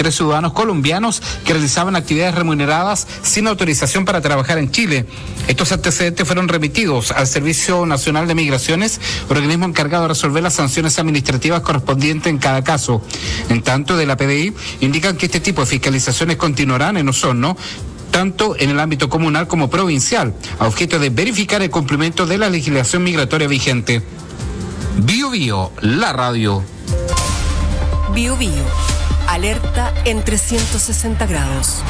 3 ciudadanos colombianos que realizaban actividades remuneradas sin autorización para trabajar en Chile. Estos antecedentes fueron remitidos al Servicio Nacional de Migraciones, organismo encargado de resolver las sanciones administrativas correspondientes en cada caso. En tanto, de la PDI indican que este tipo de fiscalizaciones continuarán en Osorno, tanto en el ámbito comunal como provincial, a objeto de verificar el cumplimiento de la legislación migratoria vigente. Bio Bio, la radio. Bio Bio, alerta en 360 grados.